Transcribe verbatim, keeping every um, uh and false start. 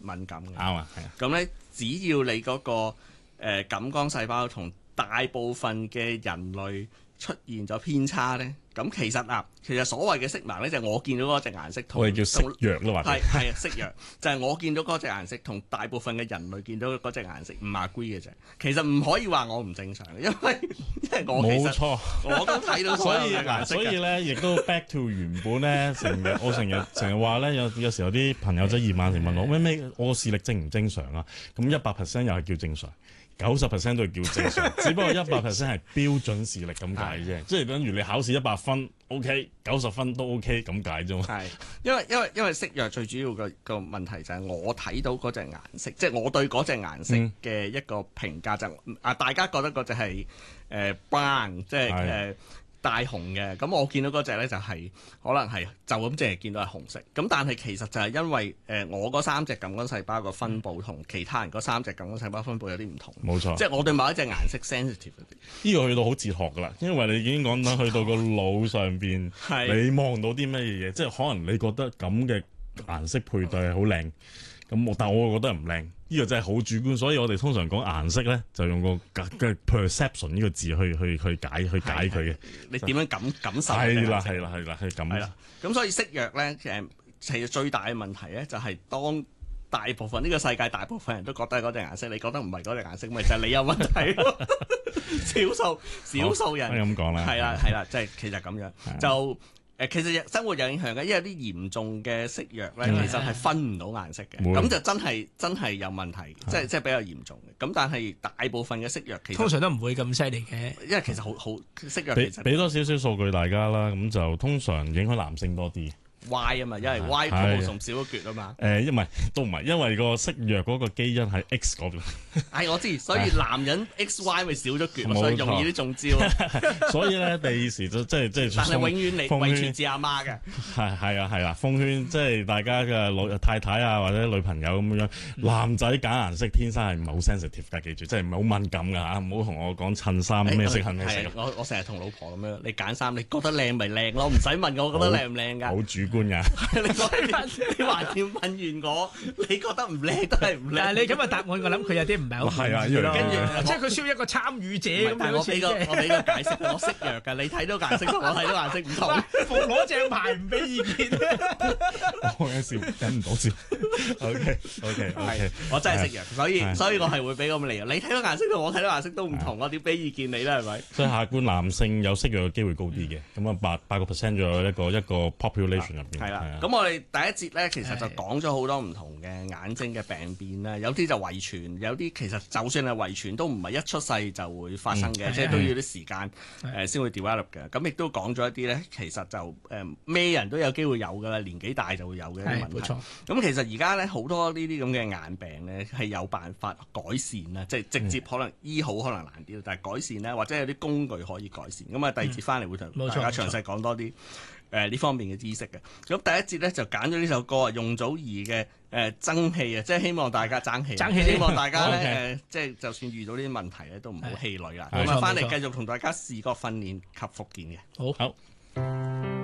敏感嘅。 啱啊，係啊。 咁咧，只要你嗰、個誒、呃、感光細胞同大部分嘅人類出現咗偏差咧，咁其實啊，其實所謂嘅色盲咧，就係、我見到嗰隻顏色同我哋叫色弱咯，或者係係啊色弱，就係、我見到嗰隻顏色同大部分嘅人類見到嗰隻顏色唔 agree 嘅啫。其實唔可以話我唔正常嘅，因為因為我其實冇錯， 我都睇到所有所以嗱， 嘅顏色嘅。 所以咧，亦都 back to 原本咧，成日我成日成日話咧，有有時候啲朋友仔二萬成問我咩咩，我視力正唔正常啊？咁一百 percent 又係叫正常。九十 percent 都係叫正常，只不過一百 percent 係標準視力咁解啫，即係等於你考試一百分 OK，九十分都 OK 咁解啫嘛。 係，因為因為因為色弱最主要嘅個問題就係我睇到嗰隻顏色，即係我對嗰隻顏色嘅一個評價就啊，大家覺得嗰隻係誒 brown，即係誒大紅嘅，咁我見到嗰隻咧就係可能係就咁淨係見到係紅色，咁但係其實就係因為誒、呃、我嗰三隻感光細胞個分佈同其他人嗰三隻感光細胞分佈有啲唔同， 冇錯， 即係我對某一隻顏色 sensitive 啲。 呢個去到好哲學噶啦，因為你已經講緊去到個腦上邊，你望到啲乜嘢嘢，即係可能你覺得咁嘅顏色配對係好靚，咁我但我覺得唔靚。呢個真係好主觀，所以我哋通常講顏色咧，就用個嘅 perception 呢個字去去去解去解佢嘅。 你點樣感感受？ 係啦係啦係啦係咁。 係啦，咁所以色弱咧，誒其實最大嘅問題咧，就係當大部分呢、這個世界大部分人都覺得係嗰隻顏色，你覺得唔係嗰隻顏色，咪就係、是、你有問題咯。少數少數人咁講啦， 係啦係啦，即係其實咁樣就。誒其實生活有影響嘅，因為有啲嚴重嘅色弱咧，其實係分唔到顏色嘅，咁就真係真係有問題，即係即係比較嚴重嘅。咁但係大部分嘅色弱其實通常都唔會咁犀利嘅， 因為其實好好色弱俾其實俾多少少數據大家啦，咁就通常影響男性多啲。 Y 啊嘛，因為 Y chromosome少咗橛啊嘛。 誒，因為都唔係，因為個色弱嗰個基因係 X 嗰邊。 係我知，所以男人 X Y 咪少咗橛，所以容易啲中招。 所以咧，第二時就即係即係。 但係永遠你遺傳至阿媽嘅。 係係啊係啦，奉勸即係大家嘅老太太啊或者女朋友咁樣，男仔揀顏色天生係唔係好 sensitive 㗎，記住，即係唔係好敏感㗎嚇，唔好同我講襯衫咩色係咩色。 我我成日同老婆咁樣，你揀衫，你覺得靚咪靚咯，唔使問我覺得靚唔靚㗎。 好主觀㗎。 你你橫掂問完我，你覺得唔靚都係唔靚。 但係你咁嘅答案，我諗佢有啲唔係好係啊， 跟住即係佢需要一個參與者咁樣。 我俾個我俾個解釋，我色弱㗎，你睇到顏色同我睇到顏色唔同。 逢攞正牌唔俾意見。 我有笑忍唔到笑。OK OK OK， 我真係色弱，所以所以我係會俾咁理由。你睇到顏色同我睇到顏色都唔同，我點俾意見你咧？係咪？ 所以客觀男性有色弱嘅機會高啲嘅，咁啊八八個 percent 左右一個一個 population 入邊。 係啦，咁我哋第一節咧，其實就講咗好多唔同嘅眼睛嘅病變啦，有啲就遺傳，有啲其實就算係遺傳都唔係一出世就會發生嘅，嗯、即係都要啲時間誒先會 develop 嘅。咁亦都講咗一啲咧，其實就誒咩、呃、人都有機會有㗎啦，年紀大就會有嘅一啲問題。咁其實而家咧好多呢啲咁嘅眼病咧係有辦法改善啦，即係直接可能醫好可能難啲，但係改善咧或者有啲工具可以改善。咁啊第二節翻嚟會同大家詳細講多啲。誒呢、呃、方面嘅知識嘅，咁第一節咧就揀咗呢首歌啊，容祖兒嘅誒爭氣啊，即係希望大家爭氣， 爭氣希望大家咧誒，即係就算遇到呢啲問題咧，都唔好氣餒啦。咁啊，翻嚟繼續同大家視覺訓練及復健嘅。 好。 好。